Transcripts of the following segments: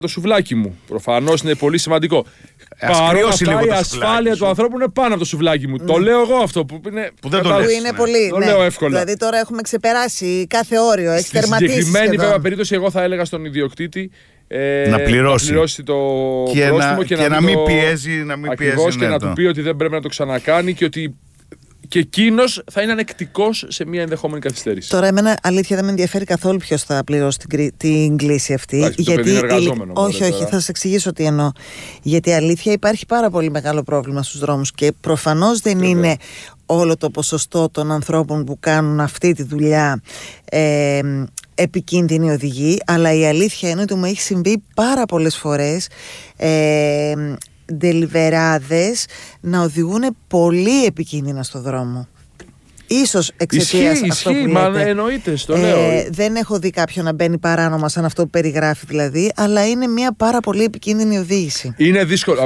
το σουβλάκι μου. Προφανώς είναι πολύ σημαντικό. Παρόλα αυτά, η ασφάλεια του ανθρώπου είναι πάνω από το σουβλάκι μου. Το λέω εγώ αυτό που είναι. Που δεν το λες. Είναι πολύ. Το λέω εύκολα. Δηλαδή τώρα έχουμε ξεπεράσει κάθε όριο. Έχει τερματίσει. Στη συγκεκριμένη βέβαια περίπτωση, εγώ θα έλεγα στον ιδιοκτήτη να πληρώσει το πρόστιμο και να μην πιέζει. Ακριβώς, και να του πει ότι δεν πρέπει να το ξανακάνει και ότι. Και εκείνος θα είναι ανεκτικός σε μια ενδεχόμενη καθυστέρηση. Τώρα, εμένα αλήθεια δεν με ενδιαφέρει καθόλου ποιος θα πληρώσει την κλήση αυτή. Εντάξει, γιατί είναι εργαζόμενο. Όχι, θα σας εξηγήσω τι εννοώ. Γιατί αλήθεια υπάρχει πάρα πολύ μεγάλο πρόβλημα στους δρόμους και προφανώς δεν είναι όλο το ποσοστό των ανθρώπων που κάνουν αυτή τη δουλειά επικίνδυνη οδηγή, αλλά η αλήθεια είναι ότι μου έχει συμβεί πάρα πολλές φορές ντελιβεράδες να οδηγούν πολύ επικίνδυνα στο δρόμο. Ίσως εξαιτίας αυτό που λέτε. Μα εννοείται, στο λέω. Δεν έχω δει κάποιον να μπαίνει παράνομα σαν αυτό που περιγράφει δηλαδή, αλλά είναι μια πάρα πολύ επικίνδυνη οδήγηση. Είναι δύσκολο.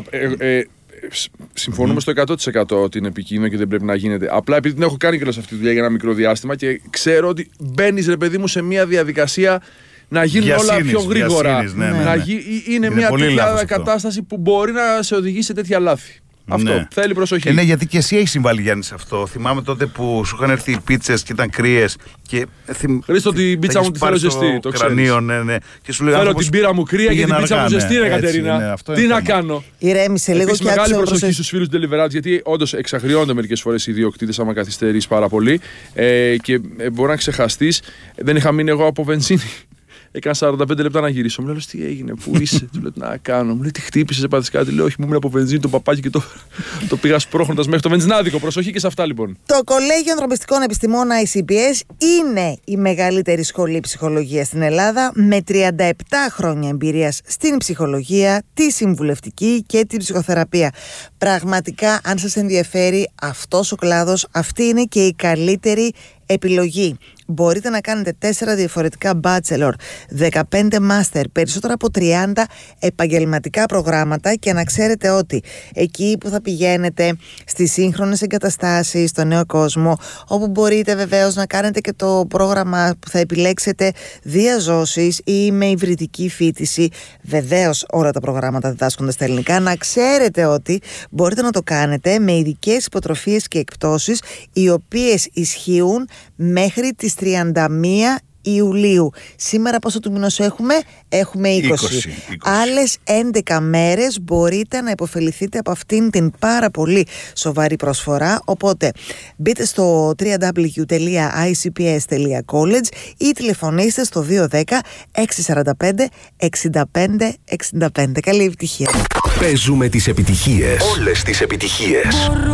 Συμφωνούμε στο 100% ότι είναι επικίνδυνο και δεν πρέπει να γίνεται. Απλά επειδή την έχω κάνει κιόλας αυτή τη δουλειά για ένα μικρό διάστημα και ξέρω ότι μπαίνεις, ρε παιδί μου, σε μια διαδικασία να γίνουν όλα πιο γρήγορα. Είναι μια τέτοια κατάσταση που μπορεί να σε οδηγήσει σε τέτοια λάθη. Αυτό θέλει προσοχή. Ναι, γιατί και εσύ έχεις συμβάλει, Γιάννη, σε αυτό. Θυμάμαι τότε που σου είχαν έρθει οι πίτσες και ήταν κρύες. Χρήστο, την πίτσα μου τη θέλω ζεστή. Το κρανίο, ναι. Και σου λέγανε, θέλω την πύρα μου κρύα και την πίτσα μου ζεστή, ρε Κατερίνα. Τι να κάνω. Ηρέμησε λίγο και μεγάλη προσοχή στους φίλους του delivery, γιατί όντως εξαγριώνονται μερικές φορές οι ιδιοκτήτες άμα καθυστερείς πάρα πολύ. Και μπορεί να ξεχαστείς. Δεν είχα μείνει εγώ από βενζίνη. Έκανα 45 λεπτά να γυρίσω. Μου λέει, τι έγινε, πού είσαι, του λέω, τι να κάνω. Μου λέει, τι χτύπησε, έπαθες κάτι. Λέω, όχι, μου ήμουν από βενζίνη το παπάκι και το πήγα σπρώχνοντας μέχρι το βενζινάδικο. Προσοχή και σε αυτά λοιπόν. Το Κολέγιο Ανθρωπιστικών Επιστημών ICPS είναι η μεγαλύτερη σχολή ψυχολογίας στην Ελλάδα, με 37 χρόνια εμπειρίας στην ψυχολογία, τη συμβουλευτική και την ψυχοθεραπεία. Πραγματικά, αν σας ενδιαφέρει αυτός ο κλάδος, αυτή είναι και η καλύτερη επιλογή. Μπορείτε να κάνετε 4 διαφορετικά bachelor, 15 master, περισσότερα από 30 επαγγελματικά προγράμματα και να ξέρετε ότι εκεί που θα πηγαίνετε στις σύγχρονες εγκαταστάσεις, στο νέο κόσμο, όπου μπορείτε βεβαίως να κάνετε και το πρόγραμμα που θα επιλέξετε διαζώσεις ή με υβριδική φοιτηση, βεβαίως όλα τα προγράμματα διδάσκονται στα ελληνικά, να ξέρετε ότι μπορείτε να το κάνετε με ειδικές υποτροφίες και εκπτώσεις, οι οποίες ισχύουν μέχρι τις 31 Ιουλίου. Σήμερα πόσο του μηνός έχουμε? Έχουμε 20. Άλλες 11 μέρες μπορείτε να υποφεληθείτε από αυτήν την πάρα πολύ σοβαρή προσφορά. Οπότε μπείτε στο www.icps.college ή τηλεφωνήστε στο 210 645 65 65. Καλή επιτυχία. Παίζουμε τις επιτυχίες. Όλες τις επιτυχίες.